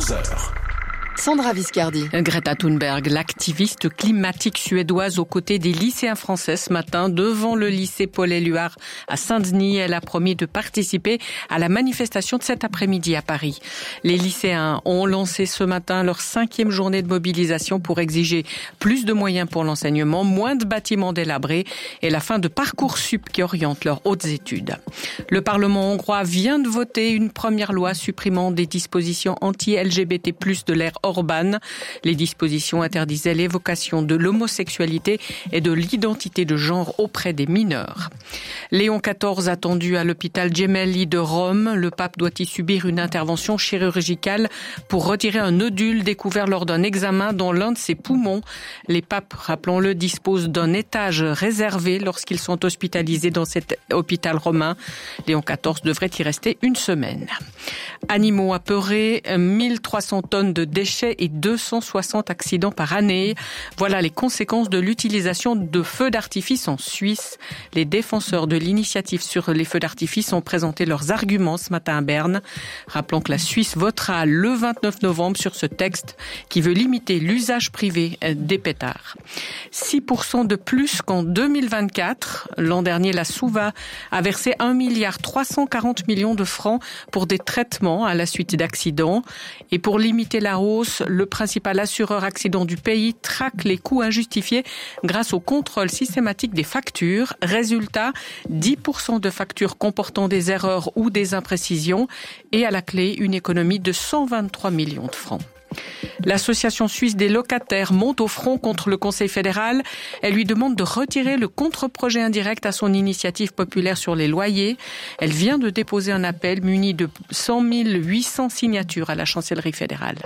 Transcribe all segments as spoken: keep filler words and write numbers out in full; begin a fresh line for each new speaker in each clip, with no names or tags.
quatorze heures.
Sandra Viscardi.
Greta Thunberg, l'activiste climatique suédoise aux côtés des lycéens français ce matin devant le lycée Paul-Éluard à Saint-Denis. Elle a promis de participer à la manifestation de cet après-midi à Paris. Les lycéens ont lancé ce matin leur cinquième journée de mobilisation pour exiger plus de moyens pour l'enseignement, moins de bâtiments délabrés et la fin de Parcoursup qui oriente leurs hautes études. Le Parlement hongrois vient de voter une première loi supprimant des dispositions anti-L G B T plus de l'ère Orban. Les dispositions interdisaient l'évocation de l'homosexualité et de l'identité de genre auprès des mineurs. Léon quatorze attendu à l'hôpital Gemelli de Rome. Le pape doit y subir une intervention chirurgicale pour retirer un nodule découvert lors d'un examen dans l'un de ses poumons. Les papes, rappelons-le, disposent d'un étage réservé lorsqu'ils sont hospitalisés dans cet hôpital romain. Léon quatorze devrait y rester une semaine. Animaux apeurés, mille trois cents tonnes de déchets et deux cent soixante accidents par année. Voilà les conséquences de l'utilisation de feux d'artifice en Suisse. Les défenseurs de l'initiative sur les feux d'artifice ont présenté leurs arguments ce matin à Berne. Rappelons que la Suisse votera le vingt-neuf novembre sur ce texte qui veut limiter l'usage privé des pétards. six pour cent de plus qu'en deux mille vingt-quatre. L'an dernier, la Suva a versé un milliard trois cent quarante millions de francs pour des traitements à la suite d'accidents. Et pour limiter la hausse, le principal assureur accident du pays traque les coûts injustifiés grâce au contrôle systématique des factures. Résultat, dix pour cent de factures comportant des erreurs ou des imprécisions et à la clé une économie de cent vingt-trois millions de francs. L'Association suisse des locataires monte au front contre le Conseil fédéral. Elle lui demande de retirer le contre-projet indirect à son initiative populaire sur les loyers. Elle vient de déposer un appel muni de cent mille huit cents signatures à la chancellerie fédérale.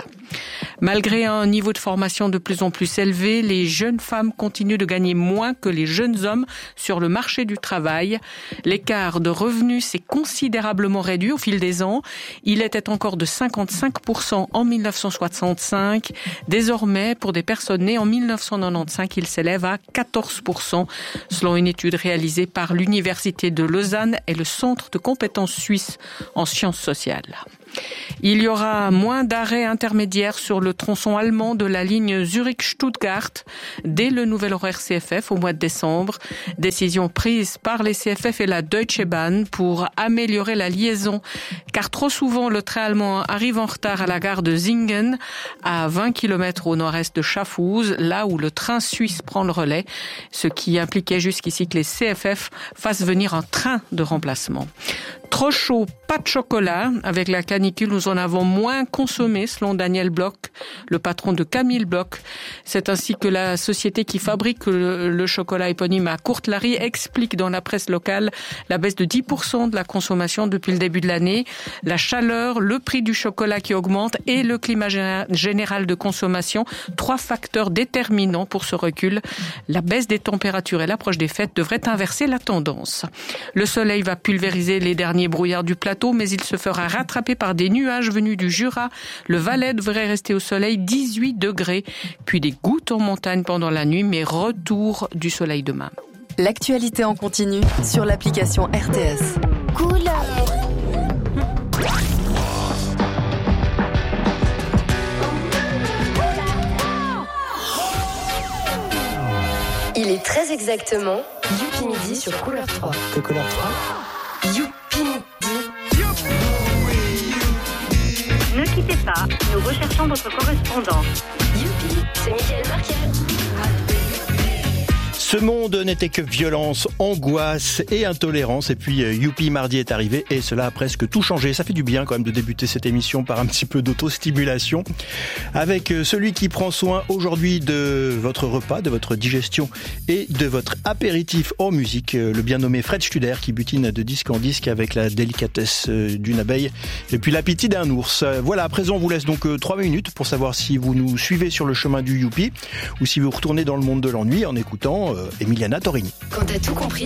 Malgré un niveau de formation de plus en plus élevé, les jeunes femmes continuent de gagner moins que les jeunes hommes sur le marché du travail. L'écart de revenus s'est considérablement réduit au fil des ans. Il était encore de cinquante-cinq pour cent en mille neuf cent soixante-cinq. Désormais, pour des personnes nées en mille neuf cent quatre-vingt-quinze, il s'élève à quatorze pour cent, selon une étude réalisée par l'Université de Lausanne et le Centre de compétences suisses en sciences sociales. Il y aura moins d'arrêts intermédiaires sur le tronçon allemand de la ligne Zurich-Stuttgart dès le nouvel horaire C F F au mois de décembre. Décision prise par les C F F et la Deutsche Bahn pour améliorer la liaison, car trop souvent le train allemand arrive en retard à la gare de Singen, à vingt kilomètres au nord-est de Schaffhouse, là où le train suisse prend le relais, ce qui impliquait jusqu'ici que les C F F fassent venir un train de remplacement. Trop chaud, pas de chocolat. Avec la canicule, nous en avons moins consommé, selon Daniel Bloch, le patron de Camille Bloch. C'est ainsi que la société qui fabrique le, le chocolat éponyme à Courtelary explique dans la presse locale la baisse de dix pour cent de la consommation depuis le début de l'année. La chaleur, le prix du chocolat qui augmente et le climat général de consommation, trois facteurs déterminants pour ce recul. La baisse des températures et l'approche des fêtes devraient inverser la tendance. Le soleil va pulvériser les derniers brouillard du plateau, mais il se fera rattraper par des nuages venus du Jura. Le Valais devrait rester au soleil, dix-huit degrés, puis des gouttes en montagne pendant la nuit, mais retour du soleil demain.
L'actualité en continu sur l'application R T S.
Couleur. Il est très exactement Youpi Midi sur Couleur trois.
Que Couleur trois?
Youpi Midi.
Ne quittez pas, nous recherchons votre correspondant.
Youpi, c'est Michael Markel.
Ce monde n'était que violence, angoisse et intolérance. Et puis Youpi Mardi est arrivé et cela a presque tout changé. Ça fait du bien quand même de débuter cette émission par un petit peu d'autostimulation. Avec celui qui prend soin aujourd'hui de votre repas, de votre digestion et de votre apéritif en musique. Le bien nommé Fred Studer qui butine de disque en disque avec la délicatesse d'une abeille et puis l'appétit d'un ours. Voilà, à présent on vous laisse donc trois minutes pour savoir si vous nous suivez sur le chemin du Youpi ou si vous retournez dans le monde de l'ennui en écoutant Emiliana Torini.
Quand t'as tout compris.